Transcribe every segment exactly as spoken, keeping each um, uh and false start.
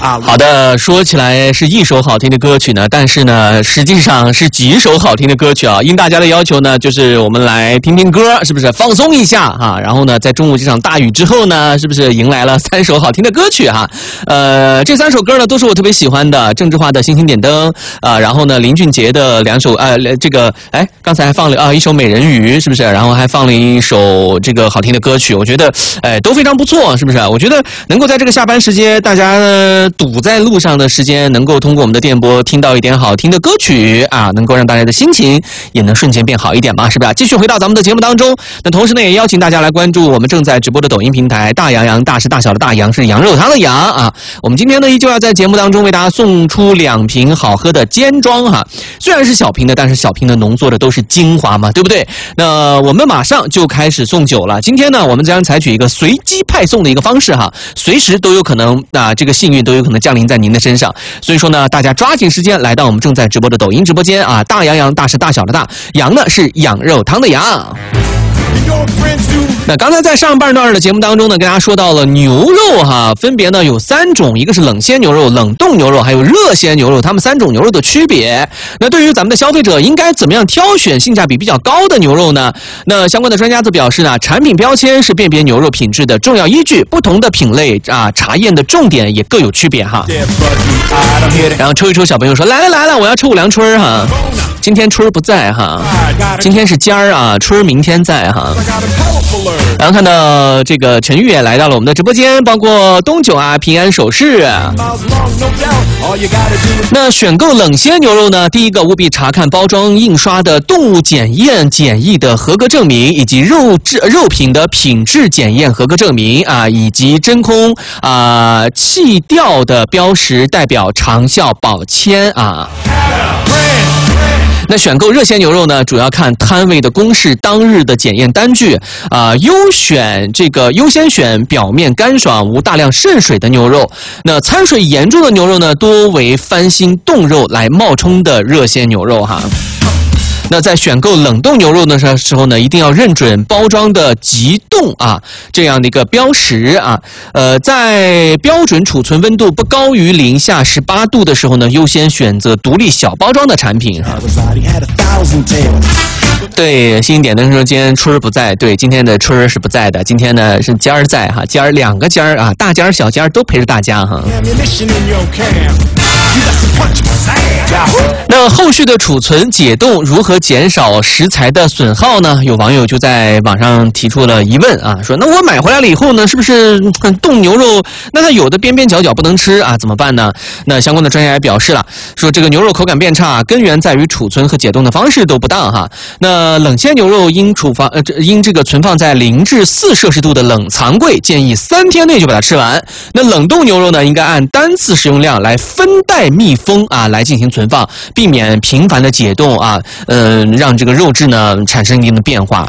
好的，说起来是一首好听的歌曲呢，但是呢，实际上是几首好听的歌曲啊。应大家的要求呢，就是我们来听听歌，是不是放松一下哈？然后呢，在中午这场大雨之后呢，是不是迎来了三首好听的歌曲哈？呃，这三首歌呢，都是我特别喜欢的，郑智化的《星星点灯》啊、呃，然后呢，林俊杰的两首呃，这个哎，刚才还放了啊、呃、一首《美人鱼》，是不是？然后还放了一首这个好听的歌曲，我觉得哎都非常不错，是不是？我觉得能够在这个下班时间，大家堵在路上的时间，能够通过我们的电波听到一点好听的歌曲啊，能够让大家的心情也能瞬间变好一点吧，是不是？继续回到咱们的节目当中，那同时呢，也邀请大家来关注我们正在直播的抖音平台大洋洋，大是大小的大洋是羊肉汤的羊啊。我们今天呢，依旧要在节目当中为大家送出两瓶好喝的尖装哈，虽然是小瓶的，但是小瓶的浓缩的都是精华嘛，对不对？那我们马上就开始送酒了。今天呢，我们将采取一个随机派送的一个方式哈，随时都有可能啊，这个幸运都有可能降临在您的身上。所以说呢，大家抓紧时间来到我们正在直播的抖音直播间啊，大洋洋，大是大小的大，羊呢是羊肉汤的羊。那刚才在上半段的节目当中呢，跟大家说到了牛肉哈，分别呢有三种，一个是冷鲜牛肉、冷冻牛肉，还有热鲜牛肉，它们三种牛肉的区别。那对于咱们的消费者，应该怎么样挑选性价比比较高的牛肉呢？那相关的专家则表示呢，产品标签是辨别牛肉品质的重要依据，不同的品类啊，查验的重点也各有区别哈。然后抽一抽小朋友说，来了来了，我要抽五粮春哈。今天春儿不在哈，今天是尖儿啊，春儿明天在哈。然后看到这个陈玉也来到了我们的直播间，包括东九啊、平安首饰。那选购冷鲜牛肉呢，第一个务必查看包装印刷的动物检验检疫的合格证明，以及肉质肉品的品质检验合格证明啊，以及真空啊气调的标识代表长效保鲜啊。那选购热鲜牛肉呢，主要看摊位的公示当日的检验单据啊、呃，优选这个优先选表面干爽无大量渗水的牛肉。那掺水严重的牛肉呢，多为翻新冻肉来冒充的热鲜牛肉哈。那在选购冷冻牛肉的时候呢，一定要认准包装的急冻啊这样的一个标识啊。呃，在标准储存温度不高于零下十八度的时候呢，优先选择独立小包装的产品哈。对，星星点灯说今天春儿不在，对，今天的春儿是不在的，今天呢是尖儿在哈，尖儿两个尖儿啊，大尖儿小尖儿都陪着大家哈。那后续的储存解冻如何减少食材的损耗呢？有网友就在网上提出了疑问啊，说那我买回来了以后呢，是不是冻牛肉那它有的边边角角不能吃啊，怎么办呢？那相关的专家也表示了，说这个牛肉口感变差，根源在于储存和解冻的方式都不当哈。那冷鲜牛肉应储放呃应这个存放在零至四摄氏度的冷藏柜，建议三天内就把它吃完。那冷冻牛肉呢，应该按单次食用量来分袋密封啊来进行存放，避免频繁的解冻啊，嗯、呃，让这个肉质呢产生一定的变化。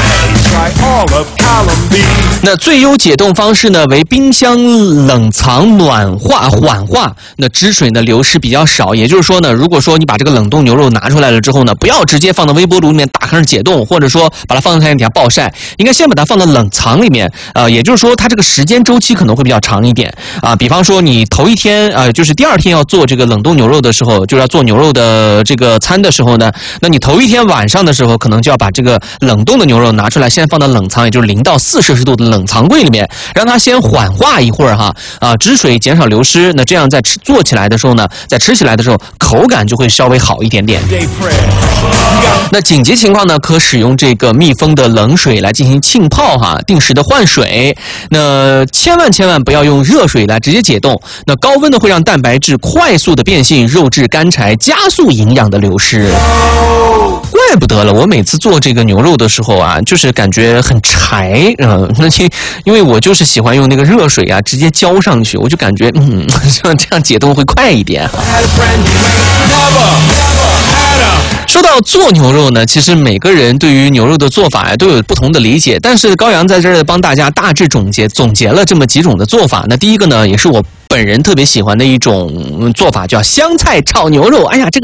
那最优解冻方式呢为冰箱冷藏暖化缓化，那汁水呢流失比较少。也就是说呢，如果说你把这个冷冻牛肉拿出来了之后呢，不要直接放到微波炉里面大坑解冻，或者说把它放在太阳底下暴晒，应该先把它放到冷藏里面。呃，也就是说它这个时间周期可能会比较长一点啊。比方说你头一天啊、呃，就是第二天要做这个冷冻牛肉的时候，就是要做牛肉的这个餐的时候呢，那你头一天晚上的时候，可能就要把这个冷冻的牛肉拿出来，先放到冷藏，也就是零到四摄氏度的冷藏柜里面，让它先缓化一会儿哈啊，汁水减少流失。那这样在吃做起来的时候呢，在吃起来的时候口感就会稍微好一点点。那紧急情况呢，可使用这个密封的冷水来进行浸泡哈，定时的换水。那千万千万不要用热水来直接解冻，那高温呢会让蛋白质快速的变性，肉质干柴，加速营养的流失。怪不得了，我每次做这个牛肉的时候啊，就是感觉很柴，嗯，那因为我就是喜欢用那个热水啊，直接浇上去，我就感觉嗯，这样解冻会快一点。说到做牛肉呢，其实每个人对于牛肉的做法呀都有不同的理解，但是高阳在这儿帮大家大致总结总结了这么几种的做法。那第一个呢，也是我本人特别喜欢的一种做法，叫香菜炒牛肉。哎呀，这个